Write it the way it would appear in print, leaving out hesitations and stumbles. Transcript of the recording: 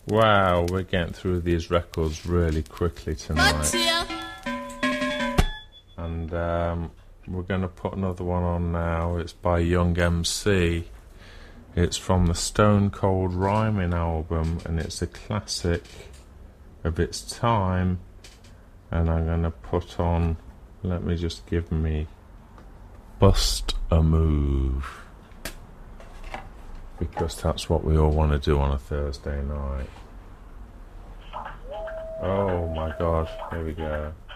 Wow, we're getting through these records really quickly tonight. And we're going to put another one on now. It's by Young MC. It's from the Stone Cold Rhyming album, and it's a classic of its time. And I'm going to put on, let me just give me Bust a Move, because that's what we all want to do on a Thursday night. Oh my God, here we go.